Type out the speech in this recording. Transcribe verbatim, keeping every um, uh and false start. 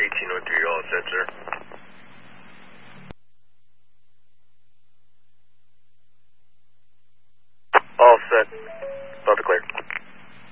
eighteen oh three, all set, sir. All set. About to clear.